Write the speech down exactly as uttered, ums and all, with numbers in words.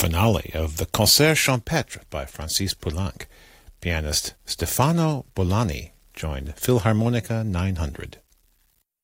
finale of the Concert Champêtre by Francis Poulenc. Pianist Stefano Bolani joined Philharmonica nine hundred.